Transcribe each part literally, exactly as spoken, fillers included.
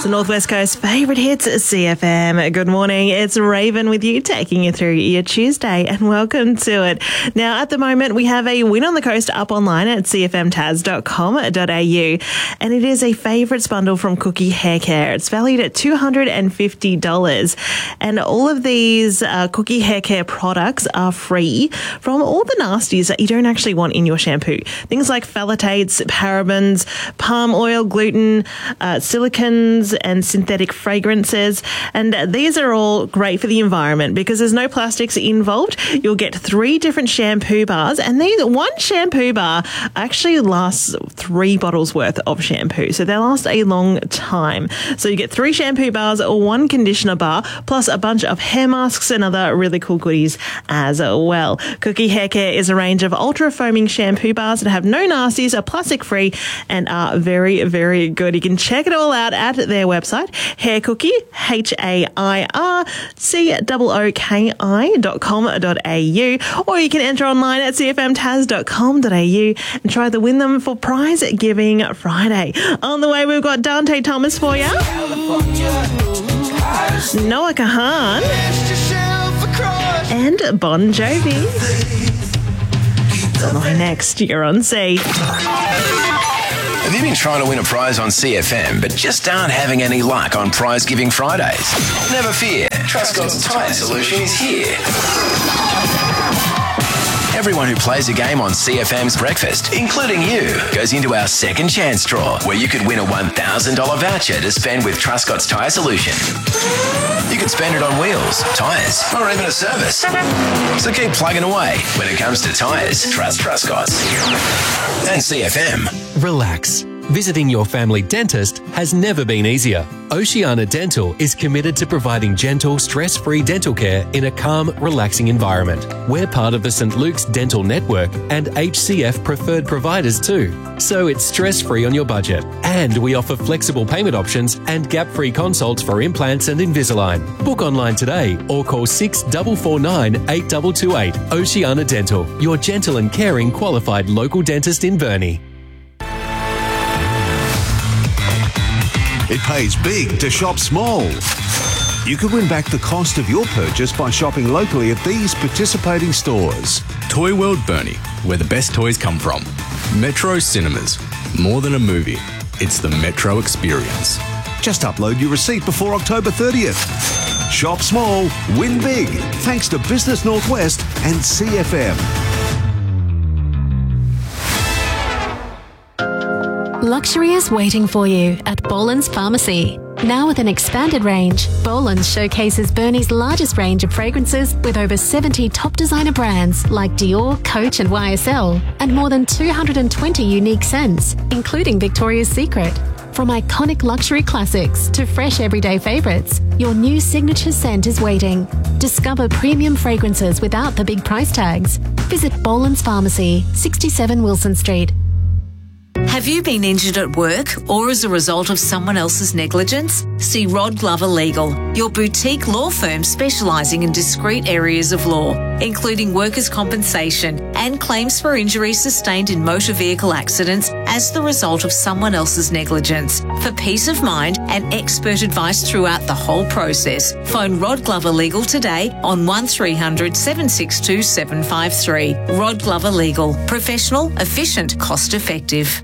It's the Northwest Coast favourite hits, C F M. Good morning. It's Raven with you, taking you through your Tuesday, and welcome to it. Now, at the moment, we have a win on the coast up online at c f m tas dot com dot a u, and it is a favourites bundle from Cookie Hair Care. It's valued at two hundred fifty dollars, and all of these uh, Cookie Hair Care products are free from all the nasties that you don't actually want in your shampoo. Things like phthalates, parabens, palm oil, gluten, uh, silicons, and synthetic fragrances. And these are all great for the environment because there's no plastics involved. You'll get three different shampoo bars, and these one shampoo bar actually lasts three bottles worth of shampoo. So they last a long time. So you get three shampoo bars or one conditioner bar, plus a bunch of hair masks and other really cool goodies as well. Cookie Hair Care is a range of ultra foaming shampoo bars that have no nasties, are plastic free, and are very, very good. You can check it all out at their website, Hair Cookie, H A I R C O O K I dot com dot a u, or you can enter online at c f m tas dot com dot a u and try to win them for Prize Giving Friday. On the way, we've got Dante Thomas for you, Noah Kahan, and Bon Jovi. On the way next, you're on C. Have you been trying to win a prize on C F M but just aren't having any luck on Prize Giving Fridays? Never fear, Truscott's Tyre Solution is here. Everyone who plays a game on C F M's Breakfast, including you, goes into our second chance draw where you could win a one thousand dollars voucher to spend with Truscott's Tyre Solution. You could spend it on wheels, tyres, or even a service. So keep plugging away. When it comes to tyres, trust Truscott's. And C F M. Relax. Visiting your family dentist has never been easier. Oceana Dental is committed to providing gentle, stress-free dental care in a calm, relaxing environment. We're part of the Saint Luke's Dental Network and H C F preferred providers too, so it's stress-free on your budget. And we offer flexible payment options and gap-free consults for implants and Invisalign. Book online today or call six four four nine, eight two two eight. Oceana Dental, your gentle and caring qualified local dentist in Burnie. It pays big to shop small. You could win back the cost of your purchase by shopping locally at these participating stores. Toy World Burnie, where the best toys come from. Metro Cinemas, more than a movie, it's the Metro experience. Just upload your receipt before October thirtieth. Shop small, win big, thanks to Business Northwest and C F M. Luxury is waiting for you at Boland's Pharmacy. Now with an expanded range, Boland's showcases Burnie's largest range of fragrances with over seventy top designer brands like Dior, Coach and Y S L, and more than two hundred twenty unique scents, including Victoria's Secret. From iconic luxury classics to fresh everyday favourites, your new signature scent is waiting. Discover premium fragrances without the big price tags. Visit Boland's Pharmacy, sixty-seven Wilson Street. Have you been injured at work or as a result of someone else's negligence? See Rod Glover Legal, your boutique law firm specialising in discrete areas of law, including workers' compensation and claims for injuries sustained in motor vehicle accidents as the result of someone else's negligence. For peace of mind and expert advice throughout the whole process, phone Rod Glover Legal today on one three hundred, seven six two, seven five three. Rod Glover Legal. Professional, efficient, cost effective.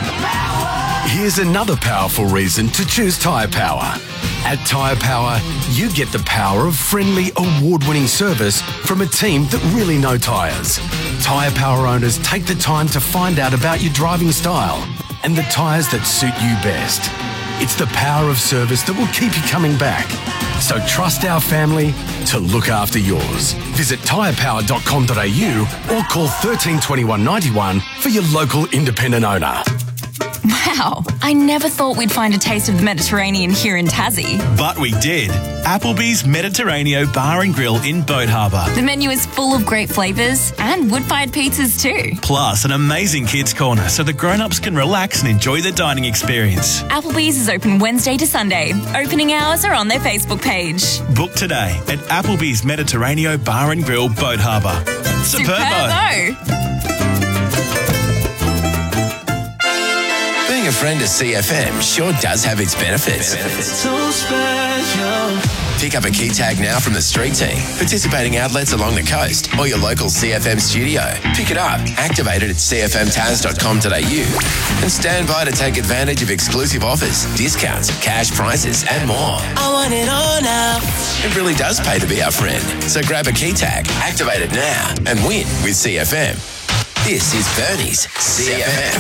Here's another powerful reason to choose Tyre Power. At Tyre Power, you get the power of friendly, award-winning service from a team that really know tyres. Tyre Power owners take the time to find out about your driving style and the tyres that suit you best. It's the power of service that will keep you coming back. So trust our family to look after yours. Visit tyre power dot com dot a u or call one three two one, nine one for your local independent owner. Wow, I never thought we'd find a taste of the Mediterranean here in Tassie. But we did. Applebee's Mediterraneo Bar and Grill in Boat Harbour. The menu is full of great flavours and wood-fired pizzas too. Plus an amazing kids corner so the grown-ups can relax and enjoy the dining experience. Applebee's is open Wednesday to Sunday. Opening hours are on their Facebook page. Book today at Applebee's Mediterraneo Bar and Grill, Boat Harbour. Superbo! Being a friend to C F M sure does have its benefits. So special. Pick up a key tag now from the street team, participating outlets along the coast, or your local C F M studio. Pick it up, activate it at c f m taz dot com dot a u, and stand by to take advantage of exclusive offers, discounts, cash prizes, and more. I want it all now. It really does pay to be our friend. So grab a key tag, activate it now, and win with C F M. This is Bernie's C F M.